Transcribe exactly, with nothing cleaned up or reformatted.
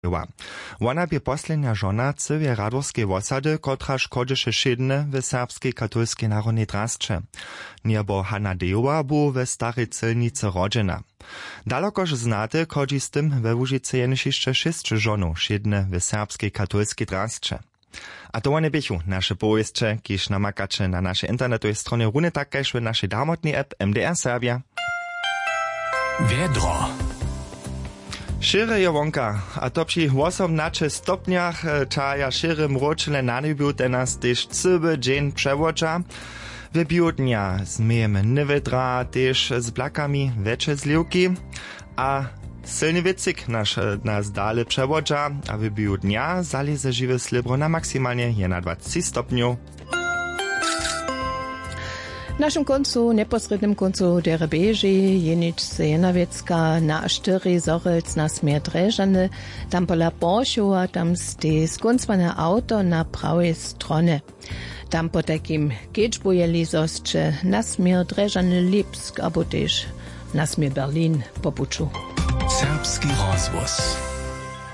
Ona bie poslednja žona cywie radworskiej wosady, kotra szkodziše šedne w serbskiej katolskiej narodnej drasce. Niebo Hanna Dejowa bu we starej celnicy rodzena. Dalokoż znate, kodzi z tym we Łužice jenož jeszcze šest żonów šedne w serbskiej katolskiej drasce. A to one biechu nasze powieście, kiż namakacze na naszej internetowej stronie runy takkeż w naszej darmotnej app M D R Serbia. Wiedro. Šire je wonka, a to przy osemnaście stopniach czaja šire mročile nanebiu tenas tež cyby dzień przewodza. W biudnia zmejemy niewedra, tež z blakami wecze zliwki, a silny wiecik nasz nas dale przewodza, a w biudnia zalize żywe slibro na maksymalnie na dwadzieścia stopniów. W naszym końcu, neposrednim końcu Derebeži, jenič se Jenawiecka na cztery zorelc na smier Drežany, tam pola Boršova, tam ste skoncwane auto na prawej stronie. Tam po takim kečbu je lizosče na smier Drežany Lipsk, abo tež na smier Berlin po puču. Serbski rozvoz.